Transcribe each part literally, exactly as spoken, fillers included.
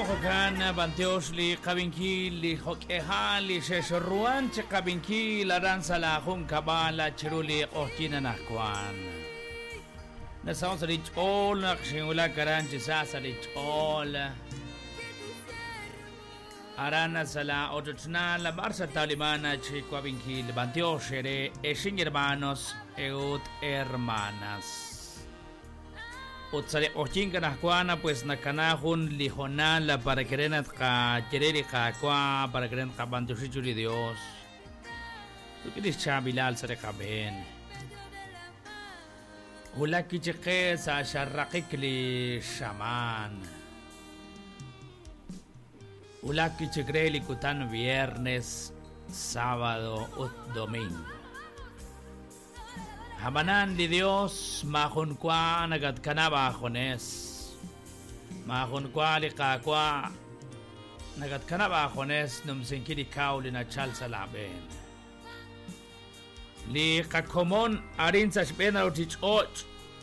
Hokan Banteos li Kabinki li Hokeha li Sheshoruan che Kabinki la danza la Hunkabala Chiruli Okina Nakwan. Na sounds rich all Nakshula Karanchi Sasa rich all Arana Sala Ototna la Barça Talimana che Kabinki li Banteos ere Eshin hermanos eut hermanas. Utsare ochinga na kuana pues na kanahun lijonala para querer ka querer ka kwa para querer ka bantushuri Dios. Tu quieres chabilal sare kaben. Ula kichike sa sharrakik li shaman. Ula kichikre li kutan viernes, sábado o domingo. Habanan di Dios mahon kwa nagat kanaba jones mahon kwa li kakwa nagat kanaba jones num sinkiri kauli na chal salaben li kakomon arin sa spena utich och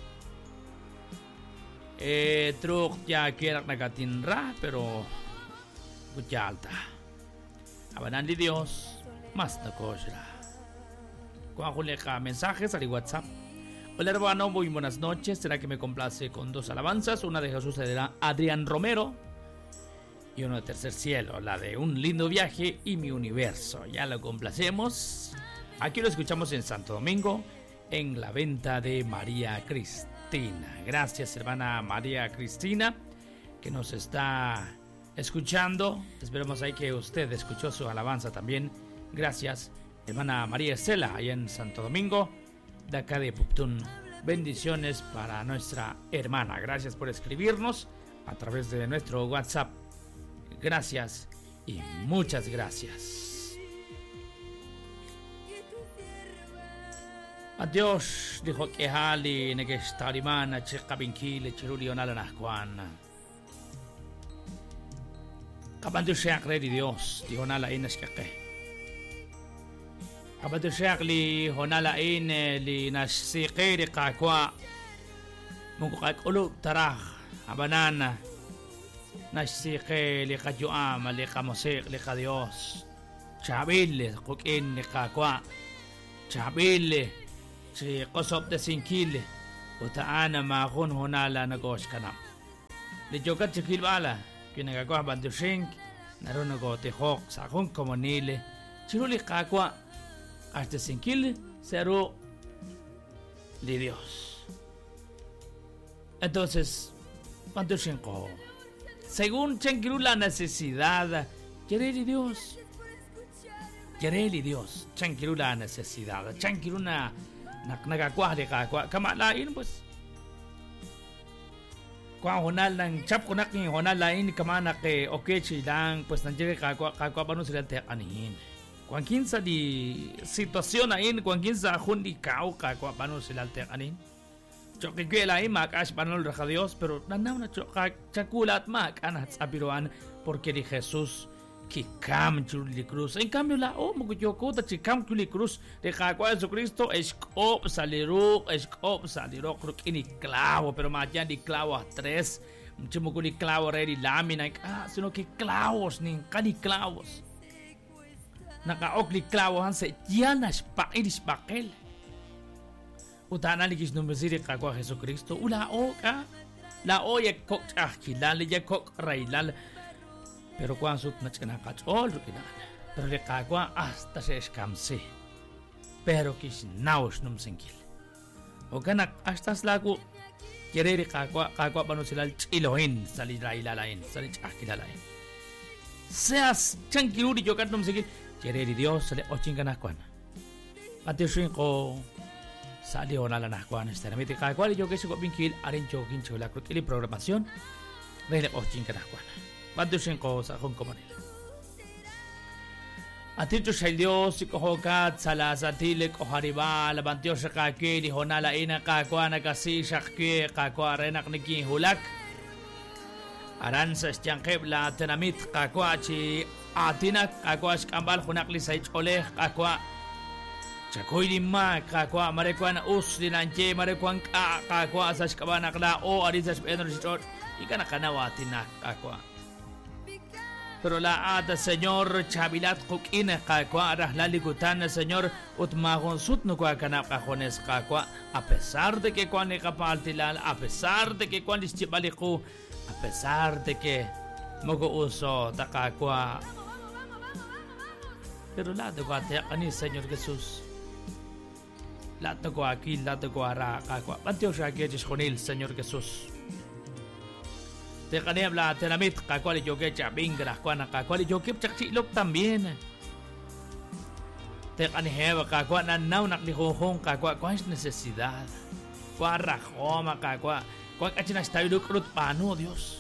e truk ya kerak nagatinra pero guchalta habanan di Dios mas nakosra. Cuajuleca mensajes al WhatsApp. Hola hermano, muy buenas noches. Será que me complace con dos alabanzas. Una de Jesús de Adrián Romero y una de Tercer Cielo, la de Un lindo viaje y mi universo. Ya lo complacemos. Aquí lo escuchamos en Santo Domingo, en la venta de María Cristina. Gracias hermana María Cristina, que nos está escuchando. Esperemos ahí que usted escuchó su alabanza también. Gracias. Hermana María Estela, allá en Santo Domingo, de acá de Puptún. Bendiciones para nuestra hermana. Gracias por escribirnos a través de nuestro WhatsApp. Gracias y muchas gracias. Adiós, dijo que Hali, Negestarimana, Chekabinki, Chiruli, Onalanasquan. Kabandu Shak, Redi Dios, dijo Nala Inesque. Abad Sheikh li honala in li nasiqiri kakwa mungkak ulu tarah abanana nasiqi li kajuam li kamusik li kadios chabil kukin li kakwa chabil si kosob de sinkil utaana mahun honala nagos kanam li jokat sikil bala kinagakwa bandushink naroon nagotihok sa akong komunile chiruli kakwa hasta sentir cero de Dios. Entonces, ¿cuánto chenco? Según chenquiru la necesidad, querer y Dios. Querer y Dios. Chenquiru la necesidad. Chenquiru na nagakwa de kakwa. Kamalain pues. Kung honal ng chap kunak ni honal lain kamana ke okay chilang pues nandiyan kakwa kakwa pa no sila te anihin. Kung kinsa di sitwasyon na in, kung kinsa hundi kao ka kung paano sila alteranin. Chok kikila in, makaas paano raka Dios, pero nanaw na chok chakulat makanat sa piruan, porque di Jesus kikam chuli cruz. En cambio la o maguyoko ta chikam chuli cruz de kakwa Jesu Cristo eskop saliro, eskop saliro kruk ini clavo, pero más allá di clavo a tres, mucho di clavo ready lamina, ah, sino que clavos ni kani clavos. Nakaokli klawahan sa tiyanas pa iris pakel. Utana ligis numbesiri kakwa Jesu Cristo. Ula o ka. La o ya kok akilal ya kok railal. Pero kwan sut na chana kachol rukinan. Pero le kakwa hasta se eskamse. Pero kis naos num sengil. O kanak hasta slaku kereri kakwa kakwa pano silal chilohin sali railalain sali chakilalain. Seas chankiruri jokat num sengil. Querer y Dios le ochinga nakwan. Ate shinko sali ona la nakwan esteramiti ka kwali yo que se binkil arin jogging chola krukili programación le ochinga nakwan. Ate shinko sa hong komanil. Ate tu shai Dios ko hokat sala satile ko hariba la bantio sa kakili honala ina ka kwana kasi shakke ka kwa renak niki hulak. Aran sa stiangkeb la tenamit ka kwachi Atinak kakwa skambal hunakli sa ichole kakwa chakoy lima kakwa marekwan us dinanche marekwan ka kakwa sa skabana kla o arisa spedro sitot ika nakanawa tinak kakwa Pero la ata, Señor, chabilat kukina kakwa, arahlalikutan, Señor, utmagonsut no kwa kanap kajones kakwa, a pesar de que cuan kapaltilal, a pesar de que cuan lischibaliku, a pesar de que mogo uso takakwa. Pero la de guate ani, Señor Jesús. La de guaki, la de guara kakwa. Pantio siya kejis konil, Señor Jesús. Te kanebla tenamit kakwali joke chabingra kwana kakwali joke chakchilok también. Te kaneheba kakwa na naw naklihohong kakwa kwa es necesidad. Kwa rajoma kakwa kwa kachinas tayo krut pano Dios.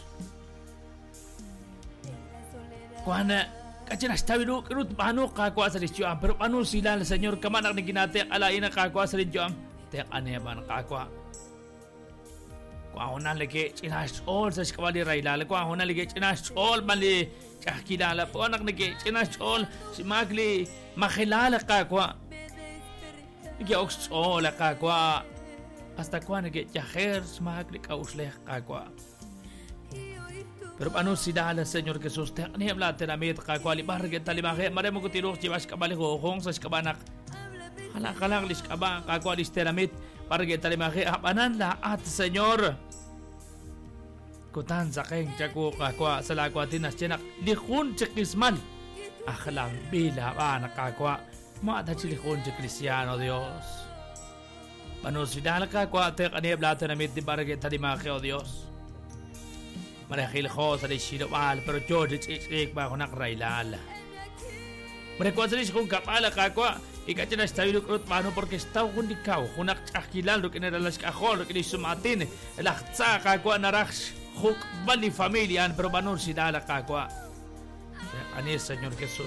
Kwa na kachinas tayo krut pano kakwa sa lisyoam pero pano sila Señor kamanak ni ginate alaina kakwa sa lisyoam. Te kaneba kakwa. Kwa hona lagi chinas all sa skawali railala kwa hona lagi chinas all mali chakilala po anak lagi chinas all si magli makilala ka kwa igi ox all ka kwa hasta kwa nagi chaher si magli ka usleh ka kwa pero paano si dala Señor Jesús te ani habla tenamit ka kwa libar get talimahe mare mo kutilok chibas kabali ho hong sa skabanak hala kalang lis kaba ka kwa lis tenamit para que talimahe apanan la at Señor kutan sa keng chako kakwa sa lakwa tinas chenak lihun chikisman aklang bila ba nakakwa mata chilihun chik Cristiano Dios panusidala kakwa te kanib lata namit di para que talimahe o Dios marahil ho sa lishiro al pero George chik ba ko nakrailala marekwa sa lishikong kapala kakwa ikachinas tayo krut mano porque está un dikaw kunak akilal ro kineralas ka hol ro kinisumatin lahtsa kakwa naraksh huk bali familia pero banur si dala kakwa te ani Señor Jesús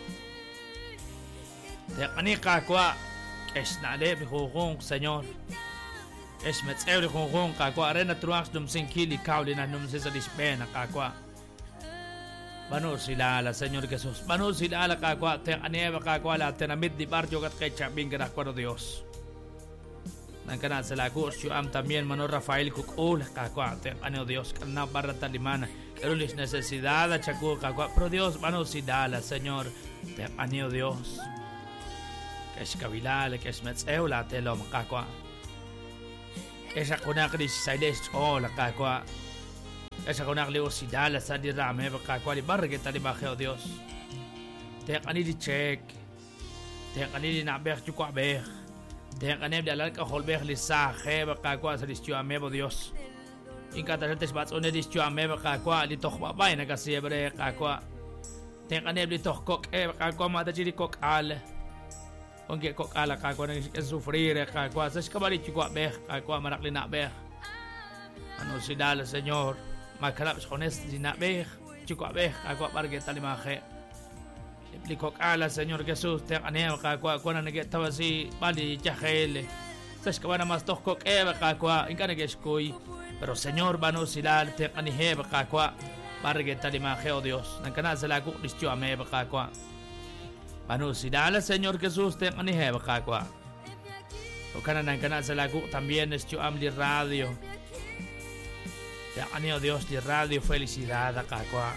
te ani kakwa es na le hukong Señor es metsew hukong kakwa arena truax dum sinkili kauli na num sa dispena kakwa banur sila la Señor Jesús banur sila la kakwa te anieba kakwa la tenamit di barrio kat kay chabing gara kwa Dios nang kana sa lagu syu am también manor Rafael kukul kakwa te ano Dios kana para talimana erulis necesidad a chaku kakwa pero Dios banur sila la Señor te anio Dios que es kabilal que es metsew la te lo kakwa esa kuna kris saides oh la kakwa esa konak leo si dala sa dirame baka kwali barge tali bakhe o Dios te kanili check te kanili na ber tu kwa ber te kanel dalal ka holber li sa khe baka kwa sa listyo ame bo Dios inka ta tes bats one listyo ame baka kwa li tok ba bay na kasi bre ka kwa te kanel li tok kok e baka kwa ma ta jiri kok al onge kok ala ka kwa ngi sufrir ka kwa sa skabali tu kwa ber ka kwa marak li na ber ano si dala Señor makalap sa kones di nabeh chiko abeh kakwa barge talimahe implico ala Señor Jesús te aneo kakwa kona nage tawasi bali jahele sas kawana mas tohko eba kakwa inkana geskoi pero Señor banu silal te anihe kakwa barge talimahe o Dios nankana salaku listyo ame kakwa banu silal Señor Jesús te anihe kakwa o kana nankana salaku también listyo amli radio te anio Dios di radio felicidad kakwa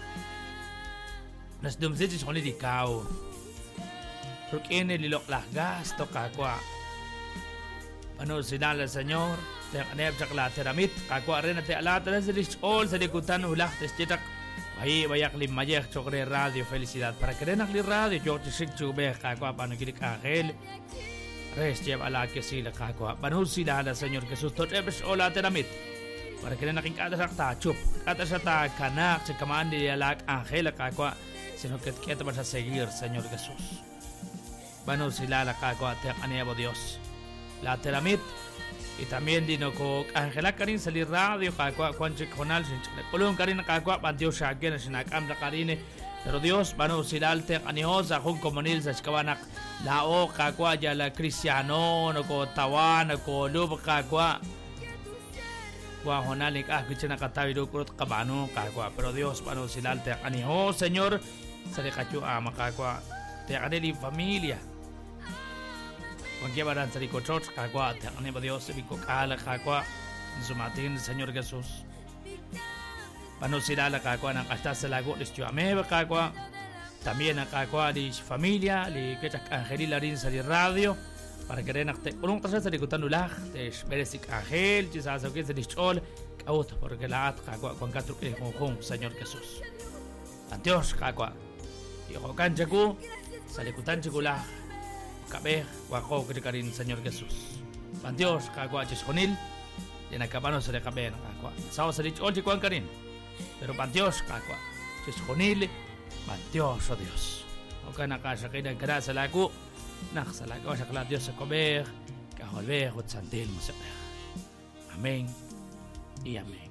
nas dumzit is only di kau rukene lilok lah gas to kakwa ano sinala Señor te aneb chakla teramit kakwa ren te ala te lis all sa dikutan ulah te stetak ay bayak lim mayek chokre radio felicidad para kerenak li radio yo te sik chube kakwa pano kili kakel res jeb ala ke sila kakwa pano sinala Señor Jesús to ebes ola teramit para que na naking kada sa tachup kada sa ta kanak sa kaman di alak angel kakwa sino que kita vas a seguir Señor Jesús bano sila la kakwa te anebo Dios la teramit y también dino ko angela karin sa radio kakwa kwanche konal sin kulong karin kakwa pantio sa akin sinakam la karine pero Dios bano sila te aniosa kung komunil sa skawanak lao kakwa ya la Cristiano no ko tawan ko lub kakwa wa honalik ah kichana katawi do kurut kabano kakwa pero Dios pano silal te ani ho Señor sa kachu ama kakwa te aneli familia wangya baran sa ko church kakwa te ani ba Dios biko kala kakwa sumatin Señor Jesús panusilala kakwa ng kasta sa lago lis ameba kakwa también ang kakwa di familia li kechak angelila rin sa di radio para que rin akte unong tasya sa likutan ulah des beresik angel chisasa que sa di chol kaut porque lahat kakwa kung katruk eh kung Señor Jesus ang Diyos kakwa iyo kan jago sa likutan jigulah kabe wako kaya rin Señor Jesus ang Diyos kakwa Diyos honil di nagkapano sa kabe ng kakwa sao sa di chol jikuan ka rin pero pan Dios kakwa Diyos honili pan Dios o Dios o ka nakasakay ng kada sa lago nakasalago sa kala Dios sa kober kaholbe at sandil mo sa Amen y Amen.